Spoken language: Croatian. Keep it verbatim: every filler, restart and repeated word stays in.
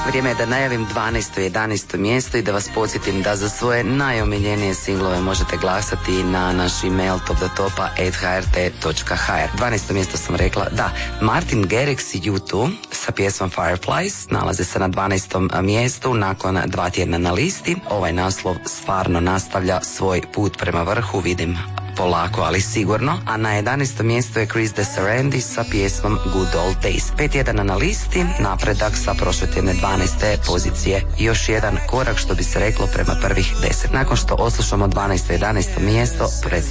Vrijeme je da najavim dvanaesto i jedanaesto mjesto i da vas podsjetim da za svoje najomiljenije singlove možete glasati na naš email top do topa at h r t dot h r. dvanaesto mjesto sam rekla, da, Martin Garrix i U dva sa pjesmom Fireflies nalaze se na dvanaestom mjestu nakon dva tjedna na listi. Ovaj naslov stvarno nastavlja svoj put prema vrhu, vidim polako, ali sigurno. A na jedanaestom mjestu je Chris DeSarendi sa pjesmom Good Old Days. Pet tjedana na listi, napredak sa prošle tjedne dvanaeste pozicije. Još jedan korak, što bi se reklo, prema prvih deset. Nakon što oslušamo dvanaesto i jedanaesto mjesto,